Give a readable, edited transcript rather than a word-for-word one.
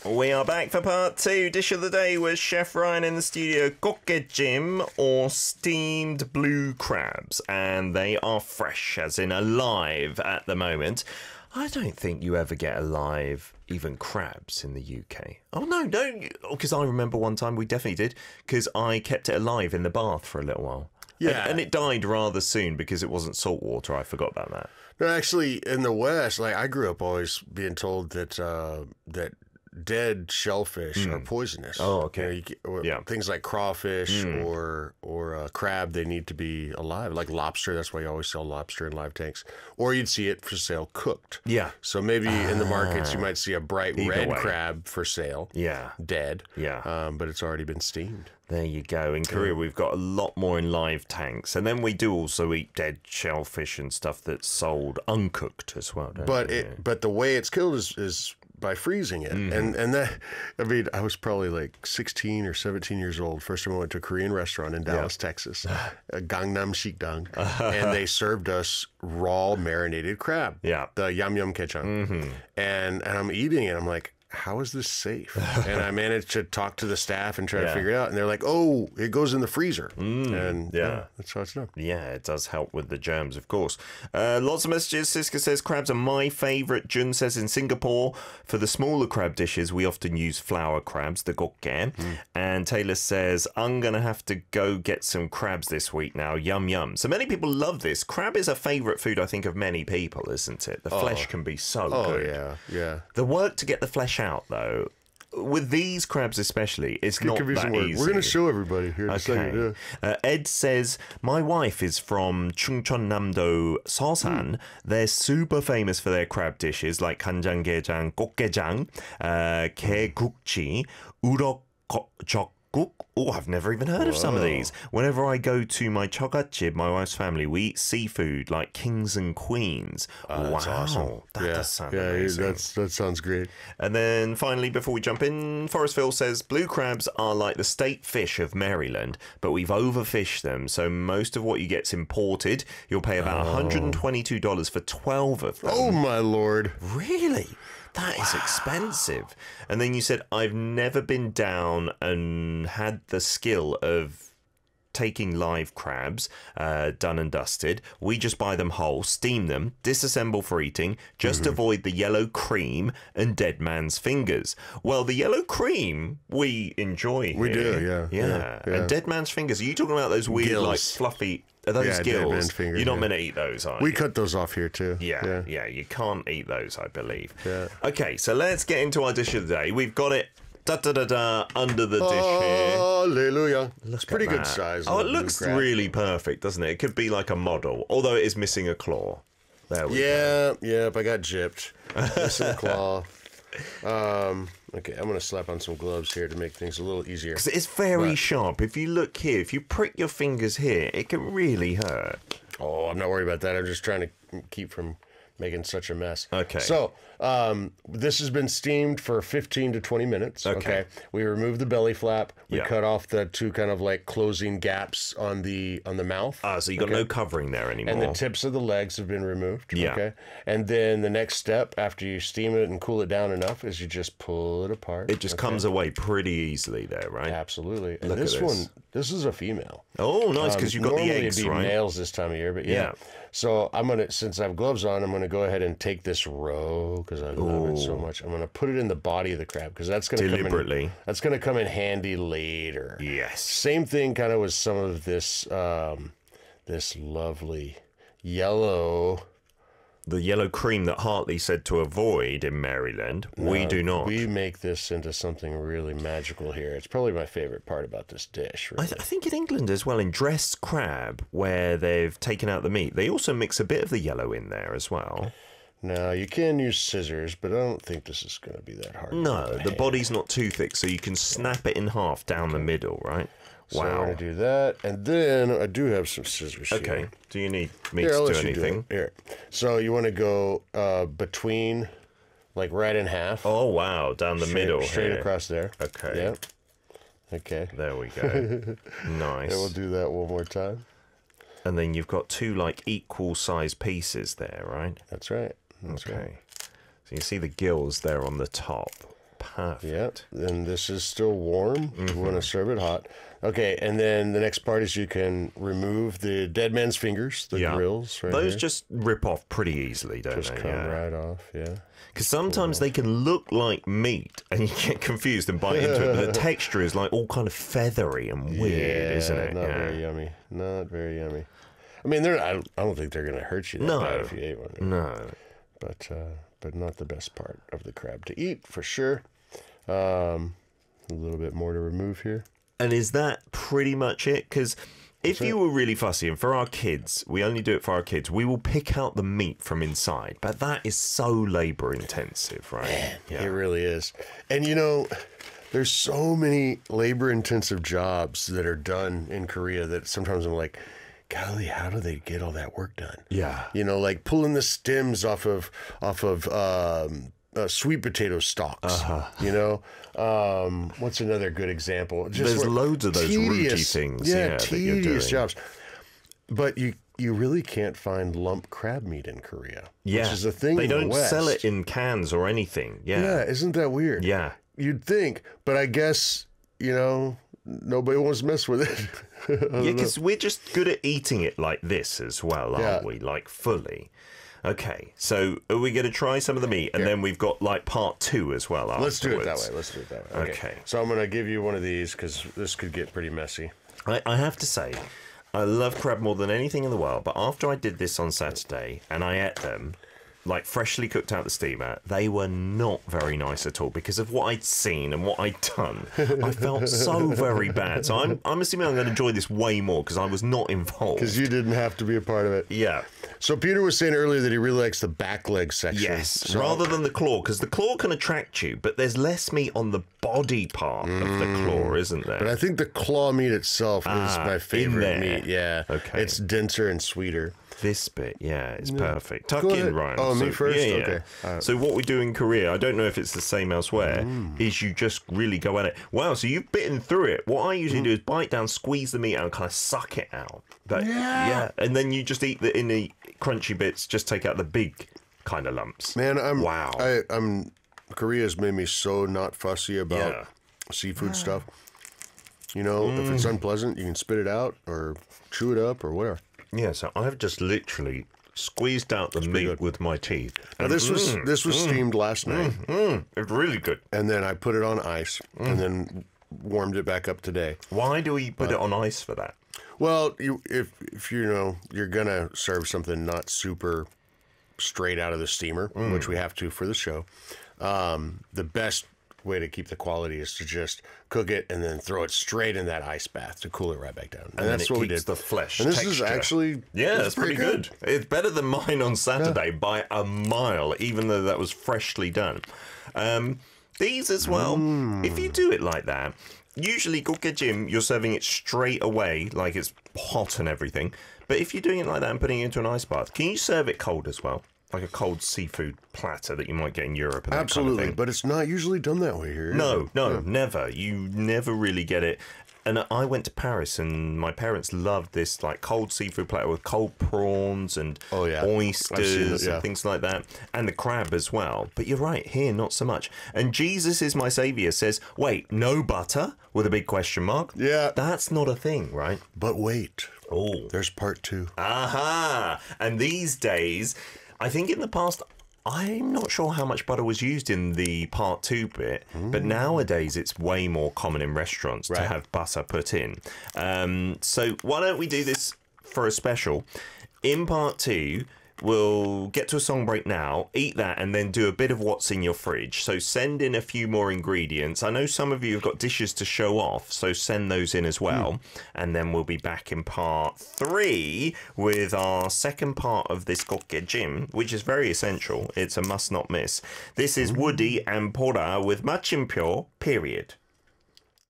We are back for part two. Dish of the day with Chef Ryan in the studio. Kokejim, or steamed blue crabs. And they are fresh, as in alive at the moment. I don't think you ever get alive even crabs in the UK. Oh, no, don't. Because I remember one time we definitely did, because I kept it alive in the bath for a little while. Yeah. And it died rather soon because it wasn't salt water. I forgot about that. No, actually, in the West, like I grew up always being told that that dead shellfish are poisonous. Oh, okay. Things like crawfish or crab, they need to be alive. Like lobster, that's why you always sell lobster in live tanks. Or you'd see it for sale cooked. Yeah. So maybe in the markets you might see a bright red way. crab for sale. Yeah. Dead. Yeah. But it's already been steamed. There you go. In Korea, we've got a lot more in live tanks. And then we do also eat dead shellfish and stuff that's sold uncooked as well, don't we? But the way it's killed is by freezing it. And that, I mean, I was probably like 16 or 17 years old. First time I went to a Korean restaurant in Dallas, Texas, Gangnam Sikdang, and they served us raw marinated crab. Yeah. The yam kechang. And I'm eating it. I'm like, how is this safe? And I managed to talk to the staff and try to figure it out. And they're like, oh, it goes in the freezer. And that's how it's done. Yeah, it does help with the germs, of course. Lots of messages. Siska says, crabs are my favourite. Jun says, in Singapore, for the smaller crab dishes, we often use flower crabs, the gokgae. And Taylor says, I'm going to have to go get some crabs this week now. Yum, yum. So many people love this. Crab is a favourite food, I think, of many people, isn't it? The flesh can be so good. Oh, yeah. The work to get the flesh out, though, with these crabs especially, it's not that easy. We're going to show everybody here in a second. Ed says, my wife is from Chungcheonnamdo, Seosan. They're super famous for their crab dishes like 간장게장, 꽃게장, 개국지, 우럭젓국. Oh, I've never even heard of some of these. Whenever I go to my chogatjib, my wife's family, we eat seafood like kings and queens. That's awesome. That does sound amazing. That sounds great. And then finally, before we jump in, Forestville says, blue crabs are like the state fish of Maryland, but we've overfished them, so most of what you get's imported. You'll pay about $122 for 12 of them. Oh, my Lord. Really? That is expensive. And then you said, I've never been down and had the skill of taking live crabs, done and dusted. We just buy them whole, steam them, disassemble for eating, just avoid the yellow cream and dead man's fingers. Well, the yellow cream we enjoy We here. do, yeah. And dead man's fingers, are you talking about those weird, Gills. like, fluffy... Are those Dead gills? man's fingers, You're not meant to eat those, are you? We cut those off here, too. Yeah, you can't eat those, I believe. Yeah. Okay, so let's get into our dish of the day. We've got it under the dish here. Hallelujah. Look It's pretty at good that. size. Oh, it blue looks crab. really perfect, doesn't it? It could be like a model, although it is missing a claw. There we go. Yep, I got gypped. Missing a claw. Okay, I'm going to slap on some gloves here to make things a little easier. Because it's very sharp. If you look here, if you prick your fingers here, it can really hurt. Oh, I'm not worried about that. I'm just trying to keep from making such a mess. Okay. So, this has been steamed for 15 to 20 minutes. Okay. We removed the belly flap. We Yeah. cut off the two kind of like closing gaps on the mouth. So you got no covering there anymore. And the tips of the legs have been removed. Yeah. Okay. And then the next step after you steam it and cool it down enough is you just pull it apart. It just comes away pretty easily there, right? Absolutely. And Look at this this. one, this is a female. Oh, nice, because you've got the Normally eggs, it'd be right? males this time of year, but yeah. So I'm gonna, since I have gloves on, I'm gonna go ahead and take this roe because I love it so much. I'm gonna put it in the body of the crab because that's gonna Deliberately. That's gonna come in handy later. Yes. Same thing, kind of with some of this, this lovely yellow. The yellow cream that Hartley said to avoid in Maryland, we do not. We make this into something really magical here. It's probably my favorite part about this dish. Really. I think in England as well, in dressed crab, where they've taken out the meat, they also mix a bit of the yellow in there as well. Now, you can use scissors, but I don't think this is going to be that hard. No, the body's not too thick, so you can snap it in half down the middle, right? So I'm going to do that. And then I do have some scissors Okay. here. Do you need me Here, I'll to do let you anything? it. Here. So you want to go between, like right in half. Oh, wow. Down the middle Straight here. across there. Okay. Yeah. Okay. There we go. Nice. And we'll do that one more time. And then you've got two, like, equal size pieces there, right? That's right. That's Okay. right. So you see the gills there on the top. Perfect. Yeah, and this is still warm. You want to serve it hot. Okay, and then the next part is you can remove the dead man's fingers, the grills. Right Those here. just rip off pretty easily, don't Just they? come right off, yeah. Because sometimes they can look like meat and you get confused and bite into it, but the texture is like all kind of feathery and weird, isn't it? Not very yummy. Not very yummy. I mean, I don't think they're going to hurt you that bad if you ate one. No. But not the best part of the crab to eat, for sure. A little bit more to remove here. And is that pretty much it? Because if you were really fussy, and for our kids, we only do it for our kids, we will pick out the meat from inside. But that is so labor intensive, right? It really is. And you know, there's so many labor intensive jobs that are done in Korea that sometimes I'm like, golly, how do they get all that work done? Yeah. You know, like pulling the stems off of sweet potato stalks. You know, what's another good example? There's loads of those rooty things. Yeah, tedious jobs. But you really can't find lump crab meat in Korea. Yeah, which is a thing. They in the don't West. sell it in cans or anything. Yeah, isn't that weird? Yeah. You'd think, but I guess, you know, nobody wants to mess with it. Yeah, because we're just good at eating it like this as well, aren't we? Like fully. Okay, so are we going to try some of the meat? And then we've got like part 2 as well afterwards. Let's do it that way. Okay. So I'm going to give you one of these because this could get pretty messy. I have to say, I love crab more than anything in the world, but after I did this on Saturday and I ate them, like freshly cooked out the steamer, they were not very nice at all because of what I'd seen and what I'd done. I felt so very bad. So I'm assuming I'm going to enjoy this way more because I was not involved. Because you didn't have to be a part of it. Yeah. So Peter was saying earlier that he really likes the back leg section. Yes, rather than the claw, because the claw can attract you, but there's less meat on the body part of the claw, isn't there? But I think the claw meat itself is my favorite meat. Yeah. Okay. It's denser and sweeter. This bit, yeah, is perfect. Tuck Go in, ahead. Ryan. Oh, me first? Yeah, Okay. So what we do in Korea, I don't know if it's the same elsewhere, is you just really go at it. Wow, so you've bitten through it. What I usually do is bite down, squeeze the meat out, and kind of suck it out. But, yeah. And then you just eat the in the crunchy bits, just take out the big kind of lumps. Man, Wow. Korea's made me so not fussy about seafood stuff. You know, if it's unpleasant, you can spit it out or chew it up or whatever. Yeah, so I've just literally squeezed out the meat with my teeth. Now, this was steamed last night. It's really good. And then I put it on ice and then warmed it back up today. Why do we put it on ice for that? Well, if you know you're gonna serve something not super straight out of the steamer, which we have to for the show, the best way to keep the quality is to just cook it and then throw it straight in that ice bath to cool it right back down. And that's what we did. The flesh and this texture. is actually it's pretty good. It's better than mine on Saturday by a mile, even though that was freshly done. These as well, if you do it like that, usually gokkejim, you're serving it straight away, like it's hot and everything. But if you're doing it like that and putting it into an ice bath, can you serve it cold as well? Like a cold seafood platter that you might get in Europe. And absolutely, that kind of thing. but it's not usually done that way here. No, never. You never really get it. And I went to Paris, and my parents loved this like cold seafood platter with cold prawns and oysters and things like that, and the crab as well. But you're right, here not so much. And Jesus is my saviour says, "Wait, no butter?" with a big question mark. Yeah, that's not a thing, right? But wait, there's part 2. Aha! And these days, I think in the past, I'm not sure how much butter was used in the part 2 bit, but nowadays it's way more common in restaurants to have butter put in. So why don't we do this for a special? In part 2, we'll get to a song break now, eat that, and then do a bit of what's in your fridge. So send in a few more ingredients. I know some of you have got dishes to show off, so send those in as well. And then we'll be back in part 3 with our second part of this gokkejim, which is very essential. It's a must not miss. This is Woody and Pora with Machimpyo, period.